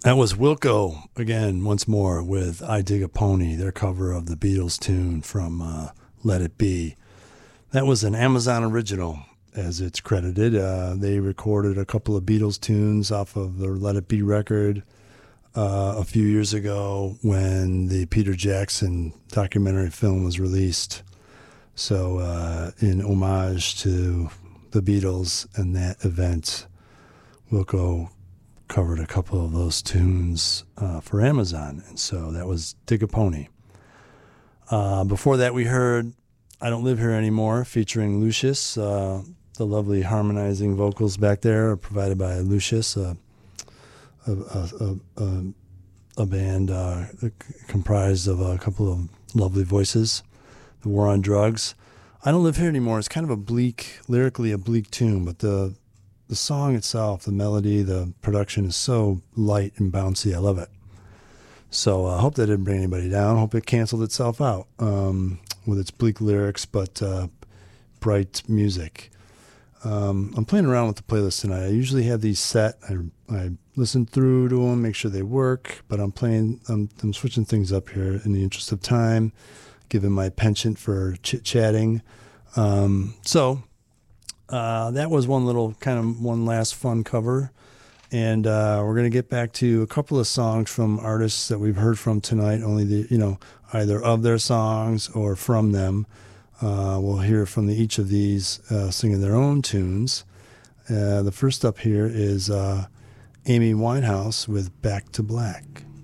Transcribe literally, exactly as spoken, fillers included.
That was Wilco again, once more, with I Dig a Pony, their cover of the Beatles tune from uh, Let It Be. That was an Amazon original, as it's credited. Uh, they recorded a couple of Beatles tunes off of their Let It Be record uh, a few years ago when the Peter Jackson documentary film was released. So, uh, in homage to the Beatles and that event, Wilco covered a couple of those tunes uh, for Amazon, and so that was Dig a Pony. Uh, before that, we heard I Don't Live Here Anymore, featuring Lucius. Uh, the lovely harmonizing vocals back there are provided by Lucius, uh, a, a, a, a, a band uh, comprised of a couple of lovely voices. The War on Drugs. I Don't Live Here Anymore is kind of a bleak, lyrically a bleak tune, but the The song itself, the melody, the production is so light and bouncy. I love it. So I uh, hope that didn't bring anybody down. Hope it canceled itself out um, with its bleak lyrics, but uh, bright music. Um, I'm playing around with the playlist tonight. I usually have these set. I, I listen through to them, make sure they work, but I'm playing, I'm, I'm switching things up here in the interest of time, given my penchant for chit-chatting. Um, so... Uh, that was one little kind of one last fun cover. And uh, we're going to get back to a couple of songs from artists that we've heard from tonight, only the, you know, either of their songs or from them. Uh, we'll hear from the, each of these uh, singing their own tunes. Uh, the first up here is uh, Amy Winehouse with Back to Black.